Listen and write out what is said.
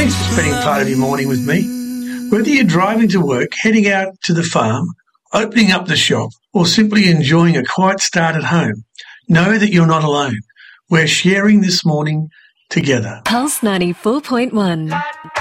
Thanks for spending part of your morning with me. Whether you're driving to work, heading out to the farm, opening up the shop, or simply enjoying a quiet start at home, know that you're not alone. We're sharing this morning together. Pulse 94.1.